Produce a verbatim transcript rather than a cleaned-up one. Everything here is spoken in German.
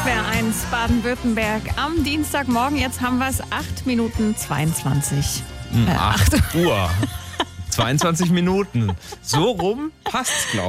SWR eins Baden-Württemberg am Dienstagmorgen. Jetzt haben wir es acht Minuten zweiundzwanzig. Äh, acht Uhr. zweiundzwanzig Minuten. So rum passt's, glaube ich.